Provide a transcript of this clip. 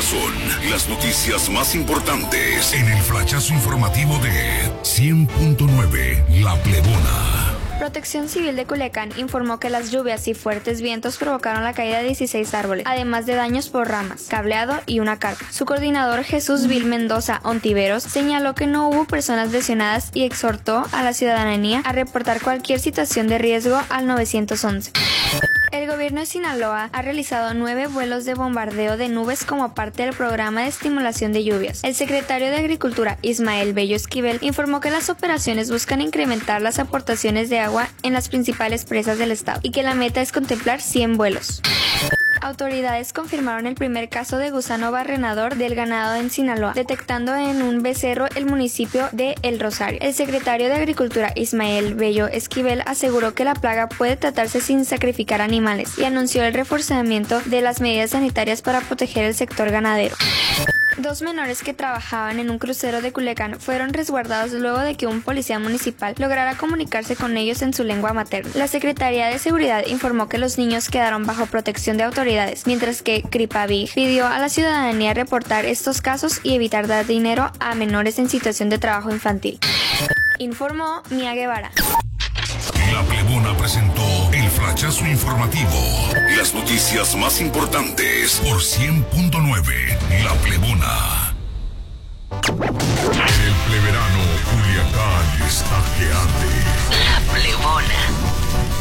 Estas son las noticias más importantes en el flachazo informativo de 100.9 La Plebona. Protección Civil de Culiacán informó que las lluvias y fuertes vientos provocaron la caída de 16 árboles, además de daños por ramas, cableado y una carpa. Su coordinador Jesús Vil Mendoza Ontiveros señaló que no hubo personas lesionadas y exhortó a la ciudadanía a reportar cualquier situación de riesgo al 911. El gobierno de Sinaloa ha realizado 9 vuelos de bombardeo de nubes como parte del programa de estimulación de lluvias. El secretario de Agricultura, Ismael Bello Esquivel, informó que las operaciones buscan incrementar las aportaciones de agua en las principales presas del estado y que la meta es contemplar 100 vuelos. Autoridades confirmaron el primer caso de gusano barrenador del ganado en Sinaloa, detectando en un becerro el municipio de El Rosario. El secretario de Agricultura, Ismael Bello Esquivel, aseguró que la plaga puede tratarse sin sacrificar animales y anunció el reforzamiento de las medidas sanitarias para proteger el sector ganadero. 2 menores que trabajaban en un crucero de Culiacán fueron resguardados luego de que un policía municipal lograra comunicarse con ellos en su lengua materna. La Secretaría de Seguridad informó que los niños quedaron bajo protección de autoridades, mientras que Cripavig pidió a la ciudadanía reportar estos casos y evitar dar dinero a menores en situación de trabajo infantil. Informó Mía Guevara. La Plebona presentó el flachazo informativo. Las noticias más importantes por 100.9 La Plebona. El pleberano Culiacán está que arde. La Plebona.